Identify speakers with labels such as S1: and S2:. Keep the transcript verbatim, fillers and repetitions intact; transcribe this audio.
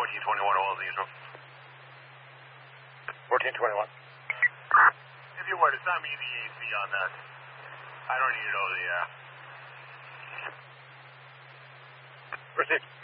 S1: fourteen twenty-one all as usual.
S2: fourteen twenty-one.
S1: If you would, assign me the A C on that. I don't need it over the air.
S2: Proceed.